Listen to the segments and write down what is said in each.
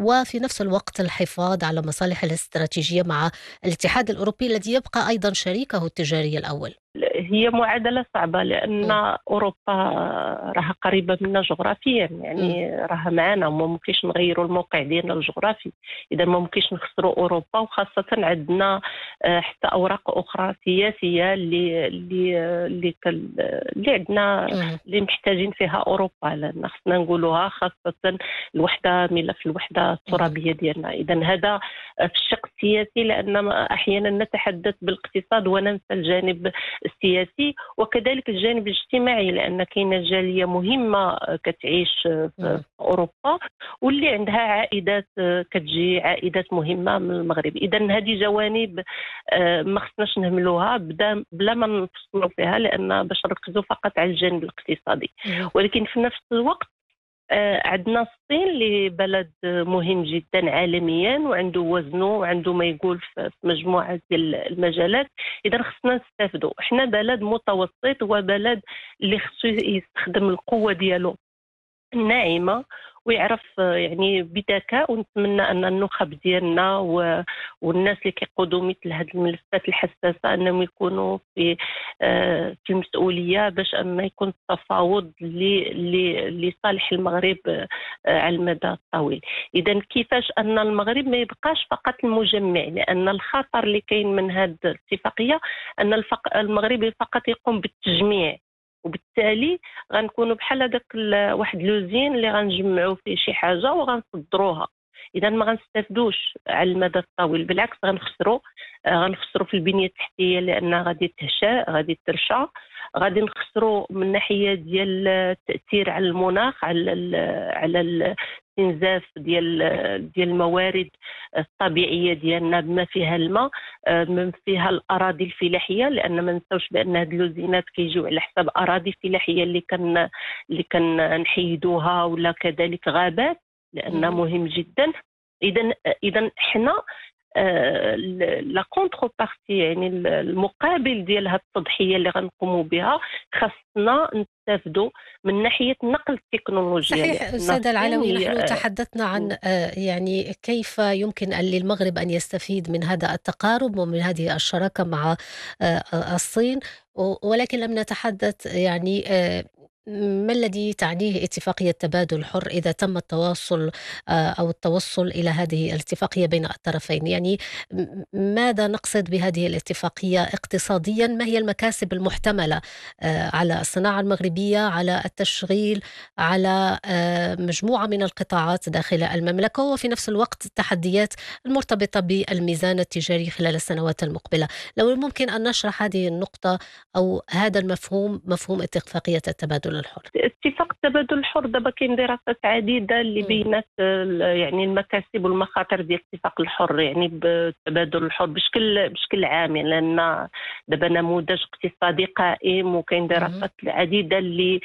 وفي نفس الوقت الحفاظ على مصالح الاستراتيجية مع الاتحاد الأوروبي الذي يبقى أيضا شريكه التجاري الأول؟ هي معادلة صعبة لأن مم. أوروبا راها قريبة منا جغرافيا، مم. يعني راها معنا وما ممكنش نغيروا الموقع ديالنا الجغرافي. إذا ما ممكنش نخسروا أوروبا، وخاصة عندنا حتى أوراق أخرى سياسية اللي عندنا، مم. اللي محتاجين فيها أوروبا، لأن خصنا نقولوها، خاصة ملف الوحدة مم. الترابية ديالنا. إذا هذا في الشق السياسي، لأن أحيانا نتحدث بالاقتصاد وننسى الجانب السياسي، وكذلك الجانب الاجتماعي، لأن كاينة جالية مهمة كتعيش في مم. أوروبا، واللي عندها عائدات، كتجي عائدات مهمة من المغرب. إذا هذه جوانب ما خصناش نهملوها بلا ما نفصلوا فيها، لأن باش نركزوا فقط على الجانب الاقتصادي. مم. ولكن في نفس الوقت عندنا الصين اللي بلد مهم جدا عالميا، وعنده وزنه وعنده ما يقول في مجموعة ديال المجالات. إذا خصنا نستافدوا، احنا بلد متوسط وبلد اللي خصو يستخدم القوة ديالو الناعمة، ويعرف يعني بذكاء. ونتمنى أن النخب ديالنا والناس اللي كيقودوا مثل هذه الملفات الحساسة أنهم يكونوا في المسؤولية، باش أن يكون التفاوض لصالح المغرب على المدى الطويل. إذا كيفاش أن المغرب ما يبقاش فقط المجمع، لأن الخطر اللي كاين من هذه الاتفاقية أن المغرب فقط يقوم بالتجميع، وبالتالي غنكونوا بحال هذاك واحد لوزين اللي غنجمعوا فيه شي حاجه وغنصدروها. اذا ما غنستافدوش على المدى الطويل، بالعكس غنخسروا في البنيه التحتيه، لانها غادي تهشا، غادي ترشا. غادي نخسروا من ناحيه ديال التاثير على المناخ، على الاستنزاف ديال الموارد الطبيعيه ديالنا، بما فيها الماء، من فيها الاراضي الفلاحيه، لان ما نساوش بان هاد اللوزينات كيجيو على حساب اراضي فلاحيه اللي كان نحيدوها، ولا كذلك غابات، لانه مم. مهم جدا. اذا حنا لا كونتر بارتي، يعني المقابل ديال هذه التضحيه اللي غنقوموا بها، خاصنا نستافدوا من ناحيه نقل التكنولوجيا، صحيح لان أستاذة الصين العلوي، هي نحن تحدثنا عن يعني كيف يمكن للمغرب أن يستفيد من هذا التقارب ومن هذه الشراكة مع الصين، ولكن لم نتحدث يعني ما الذي تعنيه اتفاقية تبادل الحر إذا تم التواصل أو التوصل إلى هذه الاتفاقية بين الطرفين. يعني ماذا نقصد بهذه الاتفاقية اقتصاديا؟ ما هي المكاسب المحتملة على الصناعة المغربية، على التشغيل، على مجموعة من القطاعات داخل المملكة، وفي نفس الوقت التحديات المرتبطة بالميزان التجاري خلال السنوات المقبلة؟ لو ممكن أن نشرح هذه النقطة أو هذا المفهوم، مفهوم اتفاقية التبادل الحر. اتفاق التبادل الحر دابا كاين دراسات عديده اللي مم. بينات يعني المكاسب والمخاطر ديال الاتفاق الحر، يعني بالتبادل الحر بشكل عام، يعني لان دابا نموذج اقتصادي قائم، وكاين مم. دراسات عديده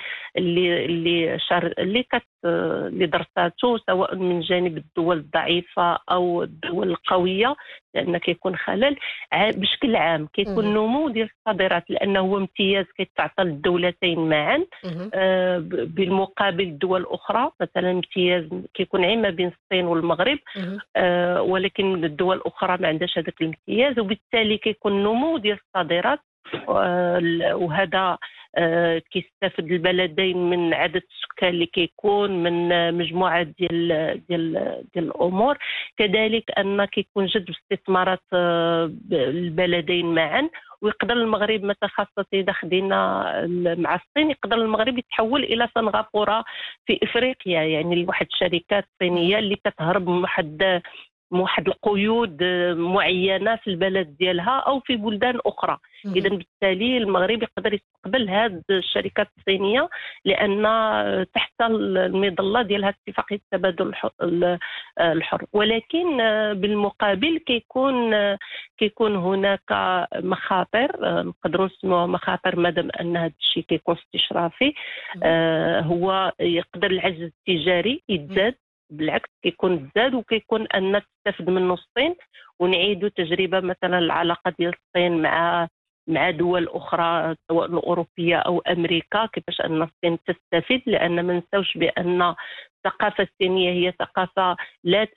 اللي درساتو، سواء من جانب الدول الضعيفه او الدول القويه، لان كيكون خلل. بشكل عام كيكون مم. نمو ديال الصادرات، لانه هو امتياز كيتعطى للدولتين معا، مم. بالمقابل الدول الأخرى. مثلا امتياز كيكون ما بين الصين والمغرب، مم. ولكن الدول الأخرى ما عندهاش هذاك الامتياز، وبالتالي كيكون نمو ديال الصادرات. وهذا كيستافد البلدين من عدد السكان اللي كيكون، من مجموعه ديال الامور. كذلك ان كيكون جذب استثمارات البلدين معا، ويقدر المغرب مثلا، خاصه اذا خدينا مع الصين، يقدر المغرب يتحول الى سنغافوره في افريقيا، يعني لواحد الشركات صينيه مم. اللي كتهرب من واحد القيود معينه في البلد ديالها او في بلدان اخرى. اذا مم. بالتالي المغرب يقدر يستقبل هذه الشركات الصينيه، لان تحت المظله ديال هذه اتفاقيه التبادل الحر. ولكن بالمقابل كيكون هناك مخاطر، نقدروا نسموها مخاطر، مادام ان هذا الشيء كيكون استشرافي. هو يقدر العجز التجاري مم. يتزاد، بالعكس كيكون زاد، وكيكون ان تستفد منه الصين. ونعيدوا تجربه مثلا العلاقه ديال الصين مع دول اخرى، سواء الاوروبيه او امريكا، كيفاش ان الصين تستفيد، لان ما نساوش بان الثقافه الصينيه هي ثقافه لا